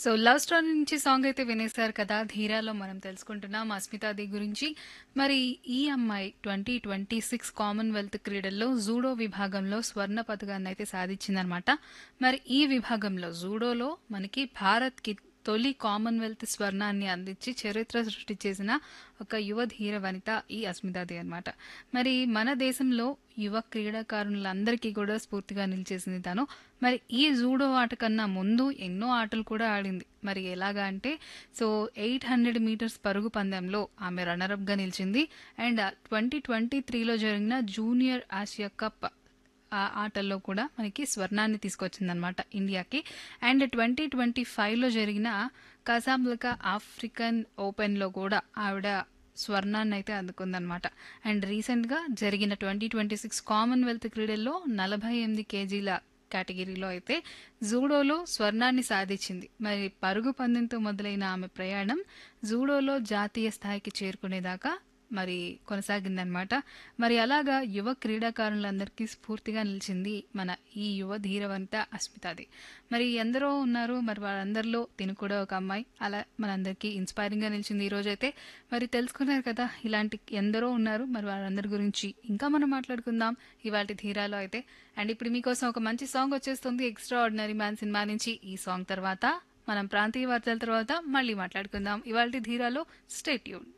So 'love story' నుంచి song అయితే వినేశారు కదా! 'ధీరాలో' మనం తెలుసుకుంటున్నాం అస్మితాది గురించి. మరి ఈ అమ్మాయి 2026 కామన్‌వెల్త్ క్రీడల్లో జూడో విభాగంలో స్వర్ణ పతకాన్నయితే సాధించిందనమాట. మరి ఈ విభాగంలో జూడోలో మనకి భారత్‌కి తొలి కామన్‌వెల్త్ స్వర్ణాన్ని అందించి చరిత్ర సృష్టి చేసిన ఒక యువ ధీర వనిత ఈ అస్మితాదే అనమాట. మరి మన దేశంలో యువ క్రీడాకారులందరికీ కూడా స్ఫూర్తిగా నిలిచేసింది తను. మరి ఈ జూడో ఆట కన్నా ముందు ఎన్నో ఆటలు కూడా ఆడింది. మరి ఎలాగా అంటే సో 800 మీటర్స్ పరుగు పందెంలో ఆమె రన్నరప్‌గా నిలిచింది. అండ్ 2023లో జరిగిన జూనియర్ ఆసియా కప్ ఆ ఆటల్లో కూడా మనకి స్వర్ణాన్ని తీసుకొచ్చిందనమాట ఇండియాకి. అండ్ 2025లో జరిగిన కసాబ్లంకా ఆఫ్రికన్ ఓపెన్‌లో కూడా ఆవిడ స్వర్ణాన్ని అయితే అందుకుందనమాట. అండ్ రీసెంట్‌గా జరిగిన 2026 కామన్‌వెల్త్ క్రీడల్లో 48 కేజీల కేటగిరీలో అయితే జూడోలో స్వర్ణాన్ని సాధించింది. మరి పరుగు పందెంతో మొదలైన ఆమె ప్రయాణం జూడోలో జాతీయ స్థాయికి చేరుకునేదాకా మరి కొనసాగిందనమాట. మరి అలాగా యువ క్రీడాకారులందరికీ స్ఫూర్తిగా నిలిచింది మన ఈ యువ ధీరవంత అస్మితాది. మరి ఎందరో ఉన్నారు, మరి వాళ్ళందరిలో తిను కూడా ఒక అమ్మాయి. అలా మనందరికీ ఇన్స్పైరింగ్గా నిలిచింది ఈరోజైతే. మరి తెలుసుకున్నారు కదా, ఇలాంటి ఎందరో ఉన్నారు, మరి వాళ్ళందరి గురించి ఇంకా మనం మాట్లాడుకుందాం ఇవాళ ధీరాలో అయితే. అండ్ ఇప్పుడు మీకోసం ఒక మంచి సాంగ్ వచ్చేస్తుంది 'ఎక్స్ట్రా ఆర్డినరీ మ్యాన్' సినిమా నుంచి. ఈ సాంగ్ తర్వాత మనం ప్రాంతీయ వార్తల తర్వాత మళ్ళీ మాట్లాడుకుందాం ఇవాళ ధీరాలో. Stay tune.